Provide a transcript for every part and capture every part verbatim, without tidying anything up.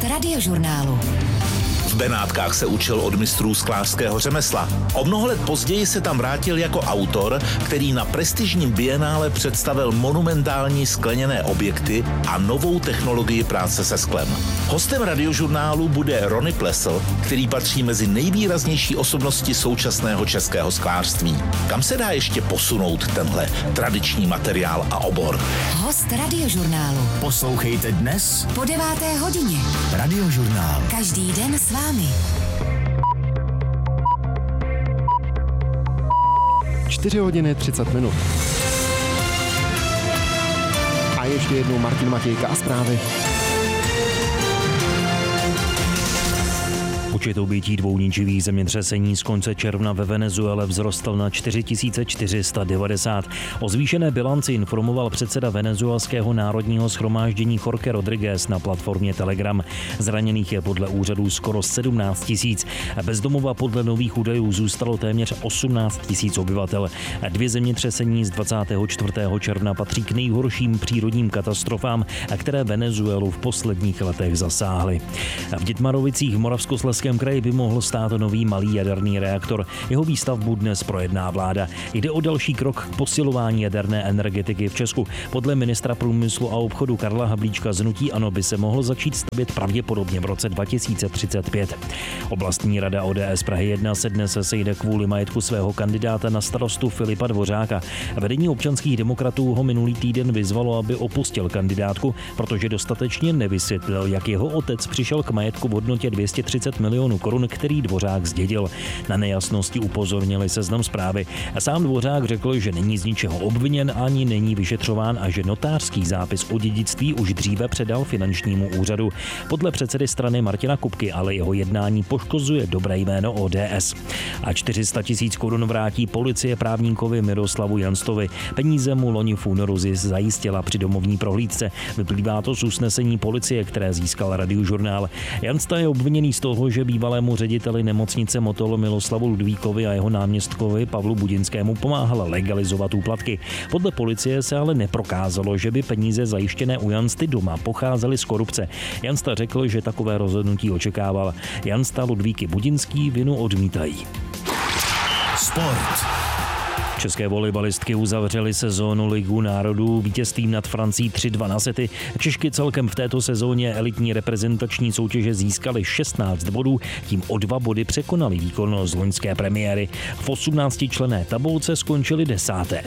Radiožurnálu. V Benátkách se učil od mistrů sklářského řemesla. O mnoho let později se tam vrátil jako autor, který na prestižním bienále představil monumentální skleněné objekty a novou technologii práce se sklem. Hostem Radiožurnálu bude Rony Plesl, který patří mezi nejvýraznější osobnosti současného českého sklářství. Kam se dá ještě posunout tenhle tradiční materiál a obor? Host Radiožurnálu. Poslouchejte dnes Po deváté hodině. Radiožurnál. Každý den s vámi. čtyři hodiny třicet minut. A ještě jednou Martin Matějka a zprávy. Počet obětí dvou ničivých zemětřesení z konce června ve Venezuele vzrostl na čtyři tisíce čtyři sta devadesát. O zvýšené bilanci informoval předseda venezuelského národního shromáždění Jorge Rodriguez na platformě Telegram. Zraněných je podle úřadů skoro sedmnáct tisíc. Bez domova podle nových údajů zůstalo téměř osmnáct tisíc obyvatel. Dvě zemětřesení z dvacátého čtvrtého června patří k nejhorším přírodním katastrofám, které Venezuelu v posledních letech zasáhly. V Dětmarovicích v Moravskoslezském kraji by mohl stát nový malý jaderný reaktor. Jeho výstavbu dnes projedná vláda. Jde o další krok k posilování jaderné energetiky v Česku. Podle ministra průmyslu a obchodu Karla Havlíčka z hnutí ANO by se mohl začít stavět pravděpodobně v roce dva tisíce třicet pět. Oblastní rada O D S Prahy jedna se dnes sejde kvůli majetku svého kandidáta na starostu Filipa Dvořáka. Vedení občanských demokratů ho minulý týden vyzvalo, aby opustil kandidátku, protože dostatečně nevysvětlil, jak jeho otec přišel k majetku v hodnotě dvě stě třicet milionů korun, který Dvořák zdědil. Na nejasnosti upozornili Seznam Zprávy. A sám Dvořák řekl, že není z ničeho obviněn ani není vyšetřován a že notářský zápis o dědictví už dříve předal finančnímu úřadu. Podle předsedy strany Martina Kupky ale jeho jednání poškozuje dobré jméno O D S. A čtyři sta tisíc korun vrátí policie právníkovi Miroslavu Janstovi. Peníze mu loni v únoru Z I S zajistila při domovní prohlídce. Vyplývá to z usnesení policie, které získal Radiožurnál. Jansta je obviněný z toho, že bývalému řediteli nemocnice Motol Miloslavu Ludvíkovi a jeho náměstkovi Pavlu Budinskému pomáhala legalizovat úplatky. Podle policie se ale neprokázalo, že by peníze zajištěné u Jansty doma pocházely z korupce. Jansta řekl, že takové rozhodnutí očekával. Jansta, Ludvík i Budinský vinu odmítají. Sport. České volejbalistky uzavřely sezónu Ligu národů vítězstvím nad Francií tři dva na sety. Češky celkem v této sezóně elitní reprezentační soutěže získaly šestnáct bodů, tím o dva body překonali výkon z loňské premiéry. V osmnáctičlenné tabulce skončili desáté.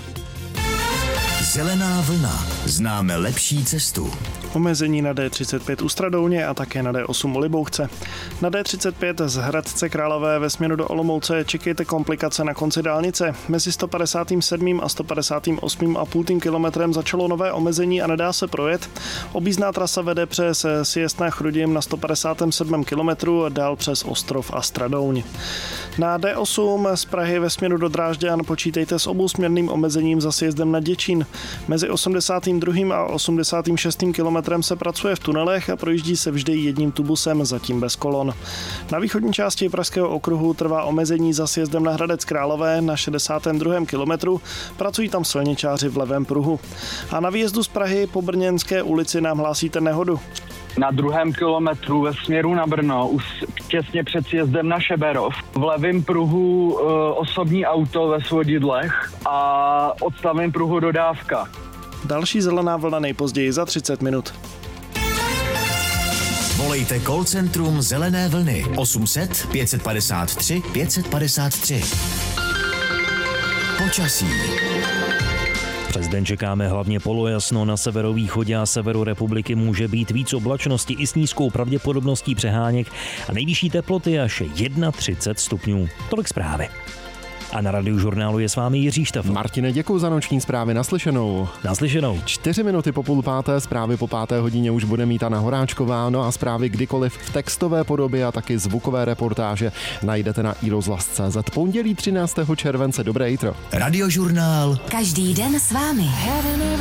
Zelená vlna. Známe lepší cestu. Omezení na D třicet pět u Stradouně a také na D osm u Libouchce. Na D třicet pět z Hradce Králové ve směru do Olomouce čekejte komplikace na konci dálnice. Mezi sto padesát sedm a sto padesát osm a půl kilometrem začalo nové omezení a nedá se projet. Objízdná trasa vede přes Sjezd na Chrudim na sto padesát sedm kilometrů a dál přes Ostrov a Stradouň. Na D osm z Prahy ve směru do Drážďan počítejte s obousměrným omezením za sjezdem na Děčín. Mezi osmdesátým druhým a osmdesátým šestým kilometrem se pracuje v tunelech a projíždí se vždy jedním tubusem, zatím bez kolon. Na východní části Pražského okruhu trvá omezení za sjezdem na Hradec Králové na šedesátém druhém kilometru, pracují tam silničáři v levém pruhu. A na výjezdu z Prahy po Brněnské ulici nám hlásíte nehodu. Na druhém kilometru ve směru na Brno, už těsně před sjezdem na Šeberov, v levém pruhu e, osobní auto ve svodidlech a odstavném pruhu dodávka. Další zelená vlna nejpozději za třicet minut. Volejte call centrum Zelené vlny osm set pět padesát tři pět padesát tři. Počasí. Přes den čekáme hlavně polojasno, na severovýchodě a severu republiky může být víc oblačnosti i s nízkou pravděpodobností přeháněk a nejvyšší teploty až třicet jedna stupňů. Tolik zprávy. A na Radiožurnálu je s vámi Jiří Štefan. Martine, děkuji za noční zprávy, naslyšenou. Naslyšenou. Čtyři minuty po půl páté, zprávy po páté hodině už bude mít Anna Horáčková, no a zprávy kdykoliv v textové podobě a taky zvukové reportáže najdete na i rozhlas tečka cé zet. Pondělí třináctého července, dobré jitro. Radiožurnál. Každý den s vámi.